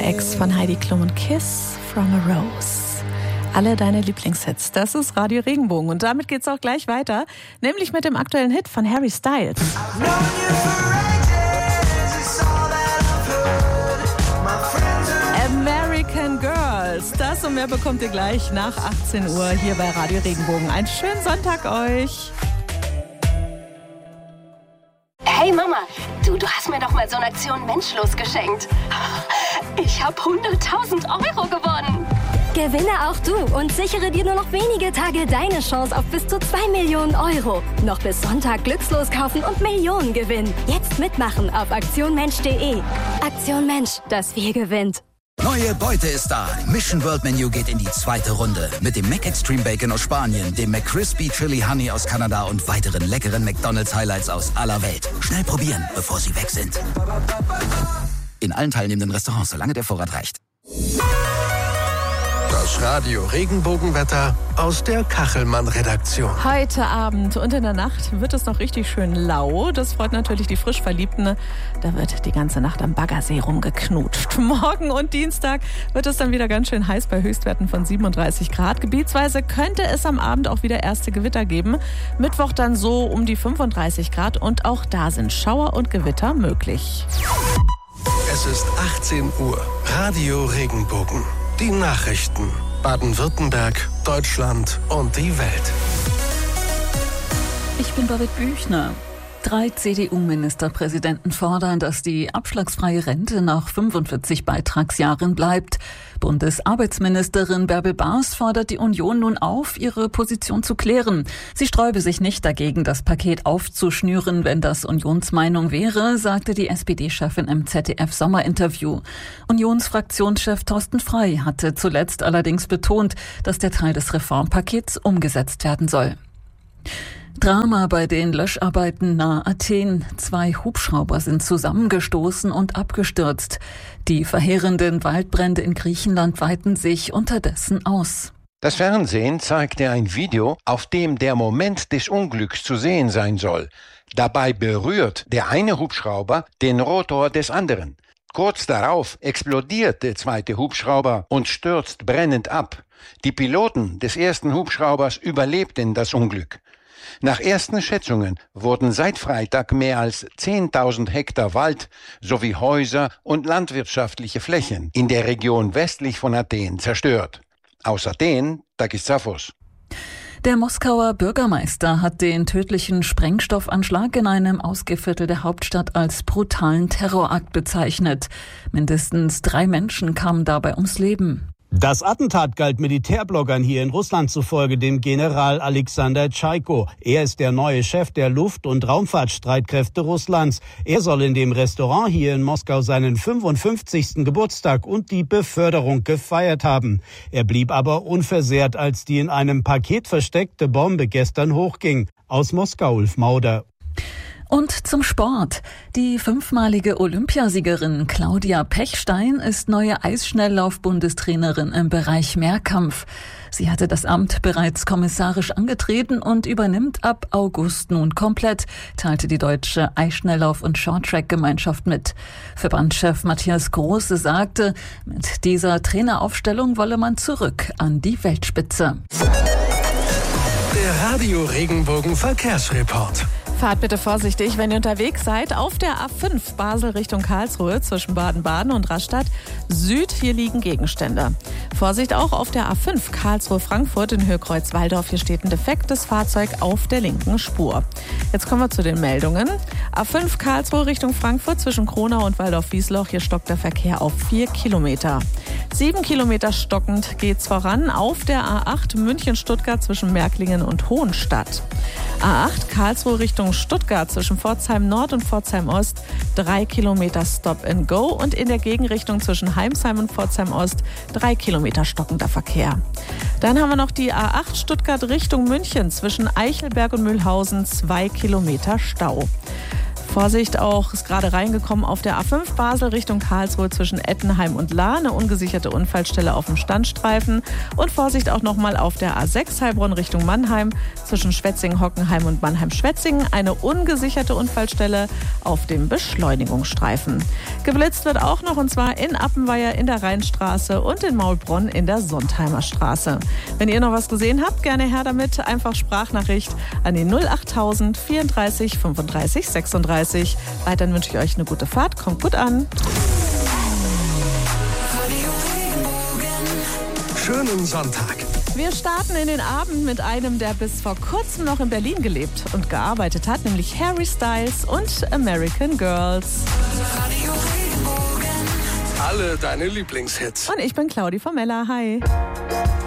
Ex von Heidi Klum und Kiss from a Rose. Alle deine Lieblingshits. Das ist Radio Regenbogen. Und damit geht's auch gleich weiter. Nämlich mit dem aktuellen Hit von Harry Styles. American Girls. Das und mehr bekommt ihr gleich nach 18 Uhr hier bei Radio Regenbogen. Einen schönen Sonntag euch. Hey Mama, du hast mir doch mal so eine Aktion Menschlos geschenkt. Ich habe 100.000 Euro gewonnen. Gewinne auch du und sichere dir nur noch wenige Tage deine Chance auf bis zu 2 Millionen Euro. Noch bis Sonntag glückslos kaufen und Millionen gewinnen. Jetzt mitmachen auf aktionmensch.de. Aktion Mensch, das wir gewinnt. Neue Beute ist da. Mission World Menu geht in die zweite Runde. Mit dem Mac Extreme Bacon aus Spanien, dem McCrispy Chili Honey aus Kanada und weiteren leckeren McDonald's Highlights aus aller Welt. Schnell probieren, bevor sie weg sind. In allen teilnehmenden Restaurants, solange der Vorrat reicht. Das Radio Regenbogenwetter aus der Kachelmann-Redaktion. Heute Abend und in der Nacht wird es noch richtig schön lau. Das freut natürlich die frisch Verliebten. Da wird die ganze Nacht am Baggersee rumgeknutscht. Morgen und Dienstag wird es dann wieder ganz schön heiß bei Höchstwerten von 37 Grad. Gebietsweise könnte es am Abend auch wieder erste Gewitter geben. Mittwoch dann so um die 35 Grad und auch da sind Schauer und Gewitter möglich. Es ist 18 Uhr. Radio Regenbogen. Die Nachrichten. Baden-Württemberg, Deutschland und die Welt. Ich bin Birgit Büchner. 3 CDU-Ministerpräsidenten fordern, dass die abschlagsfreie Rente nach 45 Beitragsjahren bleibt. Bundesarbeitsministerin Bärbel Baas fordert die Union nun auf, ihre Position zu klären. Sie sträube sich nicht dagegen, das Paket aufzuschnüren, wenn das Unionsmeinung wäre, sagte die SPD-Chefin im ZDF-Sommerinterview. Unionsfraktionschef Thorsten Frey hatte zuletzt allerdings betont, dass der Teil des Reformpakets umgesetzt werden soll. Drama bei den Löscharbeiten nahe Athen. 2 Hubschrauber sind zusammengestoßen und abgestürzt. Die verheerenden Waldbrände in Griechenland weiten sich unterdessen aus. Das Fernsehen zeigte ein Video, auf dem der Moment des Unglücks zu sehen sein soll. Dabei berührt der eine Hubschrauber den Rotor des anderen. Kurz darauf explodiert der zweite Hubschrauber und stürzt brennend ab. Die Piloten des ersten Hubschraubers überlebten das Unglück. Nach ersten Schätzungen wurden seit Freitag mehr als 10.000 Hektar Wald sowie Häuser und landwirtschaftliche Flächen in der Region westlich von Athen zerstört. Aus Athen, Takis Zaphos. Der Moskauer Bürgermeister hat den tödlichen Sprengstoffanschlag in einem Ausgehviertel der Hauptstadt als brutalen Terrorakt bezeichnet. Mindestens 3 Menschen kamen dabei ums Leben. Das Attentat galt Militärbloggern hier in Russland zufolge dem General Alexander Tschaiko. Er ist der neue Chef der Luft- und Raumfahrtstreitkräfte Russlands. Er soll in dem Restaurant hier in Moskau seinen 55. Geburtstag und die Beförderung gefeiert haben. Er blieb aber unversehrt, als die in einem Paket versteckte Bombe gestern hochging. Aus Moskau, Ulf Mauder. Und zum Sport. Die 5-malige Olympiasiegerin Claudia Pechstein ist neue Eisschnelllauf-Bundestrainerin im Bereich Mehrkampf. Sie hatte das Amt bereits kommissarisch angetreten und übernimmt ab August nun komplett, teilte die deutsche Eisschnelllauf- und Shorttrack-Gemeinschaft mit. Verbandschef Matthias Große sagte, mit dieser Traineraufstellung wolle man zurück an die Weltspitze. Der Radio Regenbogen Verkehrsreport. Fahrt bitte vorsichtig, wenn ihr unterwegs seid. Auf der A5 Basel Richtung Karlsruhe zwischen Baden-Baden und Rastatt Süd. Hier liegen Gegenstände. Vorsicht auch auf der A5 Karlsruhe-Frankfurt in Höhe Kreuz-Waldorf. Hier steht ein defektes Fahrzeug auf der linken Spur. Jetzt kommen wir zu den Meldungen. A5 Karlsruhe Richtung Frankfurt zwischen Kronau und Waldorf-Wiesloch. Hier stockt der Verkehr auf 4 Kilometer. 7 Kilometer stockend geht's voran auf der A8 München-Stuttgart zwischen Märklingen und Hohenstadt. A8 Karlsruhe Richtung Stuttgart zwischen Pforzheim Nord und Pforzheim Ost 3 Kilometer Stop and Go und in der Gegenrichtung zwischen Heimsheim und Pforzheim Ost 3 Kilometer stockender Verkehr. Dann haben wir noch die A8 Stuttgart Richtung München zwischen Eichelberg und Mühlhausen 2 Kilometer Stau. Vorsicht auch, ist gerade reingekommen auf der A5 Basel Richtung Karlsruhe zwischen Ettenheim und Lahr. Eine ungesicherte Unfallstelle auf dem Standstreifen. Und Vorsicht auch nochmal auf der A6 Heilbronn Richtung Mannheim zwischen Schwetzingen-Hockenheim und Mannheim-Schwetzingen. Eine ungesicherte Unfallstelle auf dem Beschleunigungsstreifen. Geblitzt wird auch noch, und zwar in Appenweier in der Rheinstraße und in Maulbronn in der Sontheimer Straße. Wenn ihr noch was gesehen habt, gerne her damit. Einfach Sprachnachricht an die 08000 34 35 36. Weiterhin wünsche ich euch eine gute Fahrt. Kommt gut an. Schönen Sonntag. Wir starten in den Abend mit einem, der bis vor kurzem noch in Berlin gelebt und gearbeitet hat, nämlich Harry Styles und American Girls. Alle deine Lieblingshits. Und ich bin Claudi Formella. Hi.